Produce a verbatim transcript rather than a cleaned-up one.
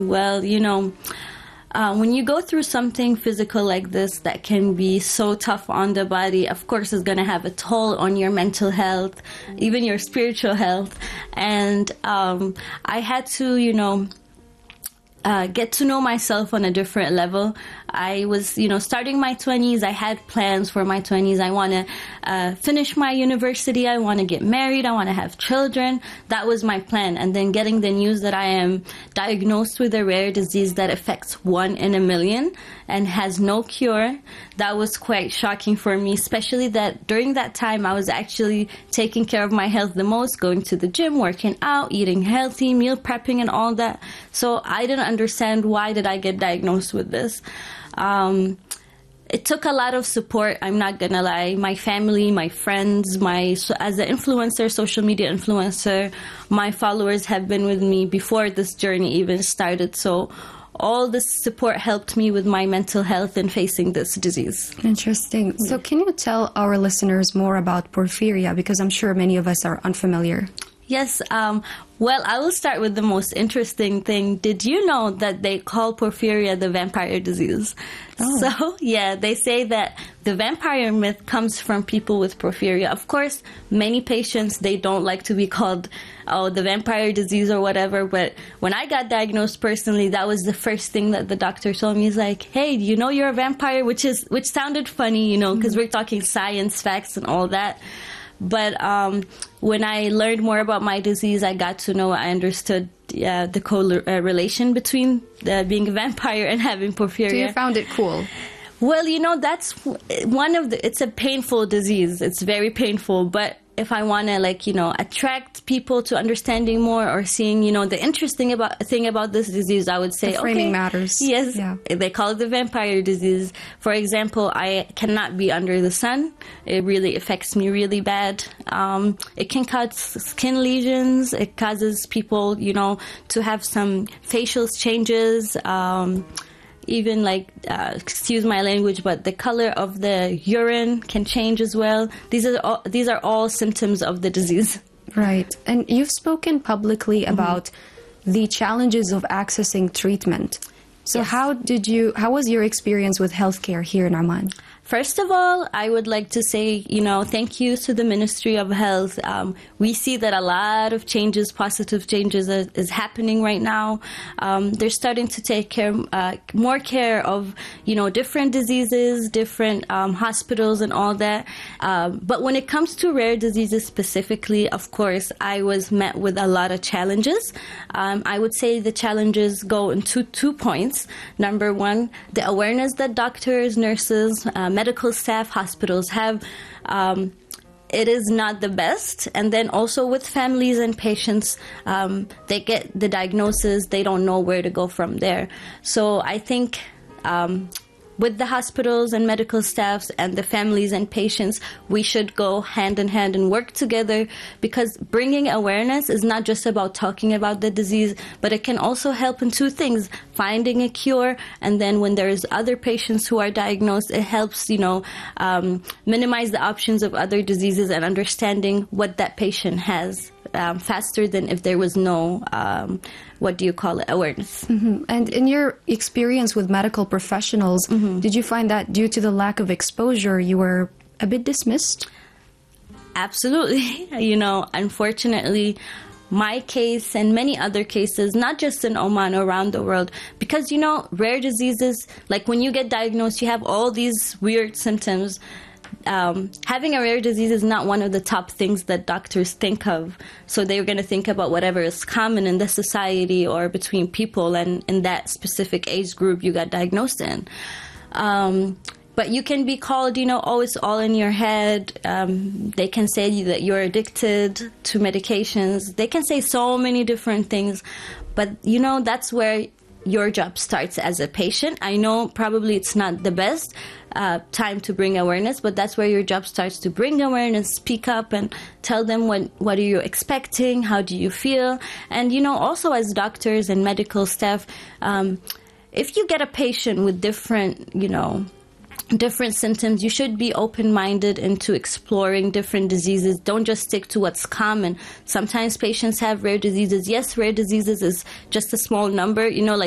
Well, you know, uh, when you go through something physical like this that can be so tough on the body, of course, it's going to have a toll on your mental health, even your spiritual health. And um, I had to, you know, Uh, get to know myself on a different level. I was, you know, starting my twenties. I had plans for my twenties. I want to uh, finish my university. I want to get married. I want to have children. That was my plan. And then getting the news that I am diagnosed with a rare disease that affects one in a million and has no cure, that was quite shocking for me, especially that during that time I was actually taking care of my health the most, going to the gym, working out, eating healthy, meal prepping and all that. So I didn't understand why did I get diagnosed with this. Um, it took a lot of support, I'm not gonna lie. My family, my friends, my so as an influencer, social media influencer, my followers have been with me before this journey even started. So all this support helped me with my mental health and facing this disease. Interesting. So can you tell our listeners more about porphyria? Because I'm sure many of us are unfamiliar. Yes. Um, well, I will start with the most interesting thing. Did you know that they call porphyria the vampire disease? Oh. So, yeah, they say that the vampire myth comes from people with porphyria. Of course, many patients, they don't like to be called, oh, the vampire disease or whatever. But when I got diagnosed personally, that was the first thing that the doctor told me. He's like, hey, you know you're a vampire, which is which sounded funny, you know, because mm-hmm. we're talking science, facts, and all that. But um, when I learned more about my disease, I got to know, I understood uh, the correlation between uh, being a vampire and having porphyria. So you found it cool? Well, you know, that's one of the, it's a painful disease. It's very painful. But if I want to, like, you know, attract people to understanding more or seeing, you know, the interesting about thing about this disease, I would say, the framing okay, matters. Yes, yeah. They call it the vampire disease. For example, I cannot be under the sun. It really affects me really bad. Um, it can cause skin lesions. It causes people, you know, to have some facial changes. Um, Even like, uh, excuse my language, but the color of the urine can change as well. These are all, these are all symptoms of the disease. Right. And you've spoken publicly mm-hmm. about the challenges of accessing treatment. So yes. how did you, how was your experience with healthcare here in Oman? First of all, I would like to say, you know, thank you to the Ministry of Health. Um, we see that a lot of changes, positive changes is, is happening right now. Um, they're starting to take care, uh, more care of, you know, different diseases, different um, hospitals and all that. Um, but when it comes to rare diseases specifically, of course, I was met with a lot of challenges. Um, I would say the challenges go into two points. Number one, the awareness that doctors, nurses, uh, medical staff, hospitals have, um, it is not the best. And then also with families and patients, um, they get the diagnosis, they don't know where to go from there. So I think um, with the hospitals and medical staffs and the families and patients, we should go hand in hand and work together, because bringing awareness is not just about talking about the disease, but it can also help in two things: finding a cure, and then when there's other patients who are diagnosed, it helps, you know, um, minimize the options of other diseases and understanding what that patient has um, faster than if there was no um, what do you call it, awareness. Mm-hmm. And in your experience with medical professionals, mm-hmm. did you find that due to the lack of exposure, you were a bit dismissed? Absolutely. You know, unfortunately, my case and many other cases, not just in Oman, around the world, because, you know, rare diseases, like when you get diagnosed, you have all these weird symptoms. Um, having a rare disease is not one of the top things that doctors think of. So they're going to think about whatever is common in the society or between people and in that specific age group you got diagnosed in. Um, but you can be called, you know, oh, it's all in your head. Um, they can say that you're addicted to medications. They can say so many different things. But, you know, that's where your job starts as a patient. I know probably it's not the best uh, time to bring awareness, but that's where your job starts, to bring awareness, speak up and tell them what, what are you expecting, how do you feel. And, you know, also as doctors and medical staff, um, if you get a patient with different, you know, different symptoms, you should be open-minded into exploring different diseases. Don't just stick to what's common. Sometimes patients have rare diseases. Yes, rare diseases is just a small number. You know, like